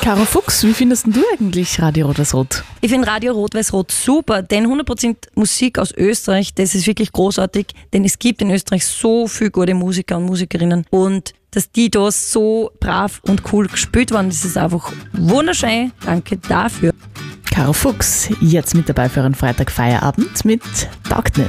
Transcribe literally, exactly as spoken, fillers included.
Caro Fuchs, wie findest du eigentlich Radio Rot-Weiß-Rot? Ich finde Radio Rot-Weiß-Rot super, denn hundert Prozent Musik aus Österreich, das ist wirklich großartig, denn es gibt in Österreich so viele gute Musiker und Musikerinnen und dass die da so brav und cool gespielt waren, das ist einfach wunderschön. Danke dafür. Caro Fuchs, jetzt mit dabei für einen Freitag Feierabend mit Taugt nicht.